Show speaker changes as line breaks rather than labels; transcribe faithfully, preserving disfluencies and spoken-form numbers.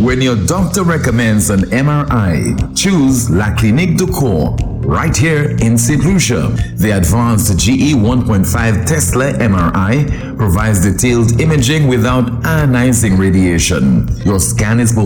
When your doctor recommends an M R I, choose La Clinique du Coeur, right here in Saint Lucia. The advanced G E one point five Tesla M R I provides detailed imaging without ionizing radiation. Your scan is